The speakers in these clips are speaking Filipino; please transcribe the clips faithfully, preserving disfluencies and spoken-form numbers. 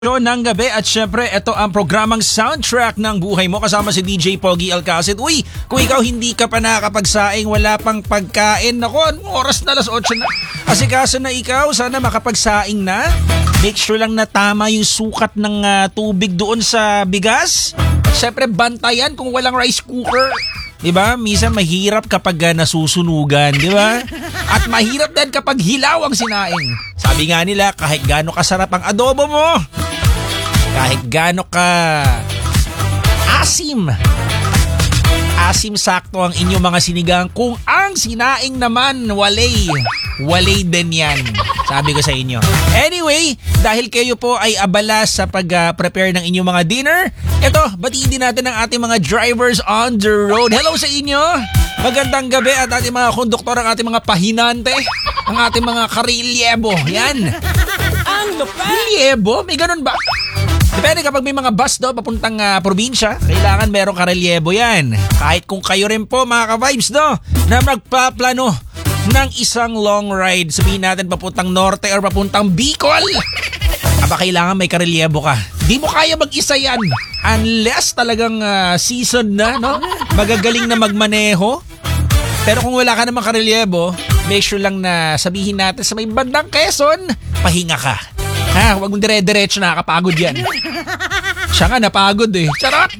Show ng gabi at syempre ito ang programang soundtrack ng buhay mo kasama si D J Pogi Alcacid. Uy, kung ikaw hindi ka pa nakakapagsaing, wala pang pagkain, nako, anong oras na, alas otso na. Asikaso na ikaw, sana makapagsaing na. Make sure lang na tama yung sukat ng uh, tubig doon sa bigas. At syempre bantayan kung walang rice cooker. Diba? Minsan mahirap kapag uh, nasusunugan, diba? At mahirap din kapag hilaw ang sinaing. Sabi nga nila, kahit gaano kasarap ang adobo mo, kahit gaano ka asim, asim sakto ang inyong mga sinigang, kung ang sinaing naman walay, walay din yan. Sabi ko sa inyo. Anyway, dahil kayo po ay abala sa pag-prepare ng inyong mga dinner, eto, batiin din natin ang ating mga drivers on the road. Hello sa inyo! Magandang gabi at ating mga konduktor, ang ating mga pahinante, ang ating mga karelyebo. Yan! Ang Liebo? May ganun ba? Depende kapag may mga bus daw papuntang uh, probinsya, kailangan merong karelyebo yan. Kahit kung kayo rin po mga ka-vibes no, na magpaplano ng isang long ride, sabihin natin papuntang Norte or papuntang Bicol, aba kailangan may karelyebo ka. Di mo kaya mag-isa yan unless talagang uh, season na, no? Magagaling na magmaneho. Pero kung wala ka namang karelyebo, make sure lang na sabihin natin sa may bandang Quezon, pahinga ka. Ha, huwag mong dire-diretso, nakakapagod yan. Siya nga napagod eh. Charot!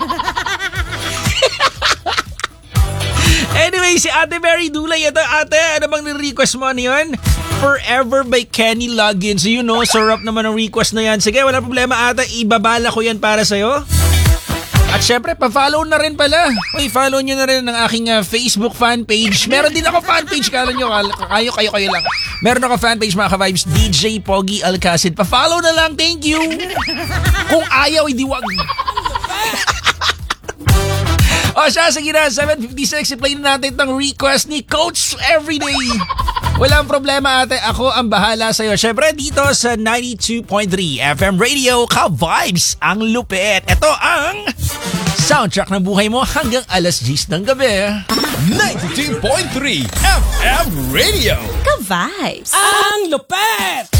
Anyway, si Ate Mary Dulay, ito ate, ano bang ni-request mo? Ano yun? Forever by Kenny Loggins. So you know, sarap naman ang request na yan. Sige, wala problema ate, ibabala ko yan para sa'yo. At syempre, pa-follow na rin pala. Uy, follow nyo na rin ang aking uh, Facebook fan page. Meron din ako fan page, kala nyo, kayo, kayo, kayo lang. Meron ako fan page mga ka-vibes, D J Pogi Alcacid. Pa-follow na lang, thank you. Kung ayaw, hindi wag. O siya, sige na, seven fifty-six, i-play na natin itong request ni Coach Everyday. Walang problema ate, ako ang bahala sa'yo. Syempre dito sa ninety-two point three F M Radio, ka-vibes ang lupit. Ito ang soundtrack ng buhay mo hanggang alas diyes ng gabi. ninety-two point three F M Radio, ka-vibes ang lupit!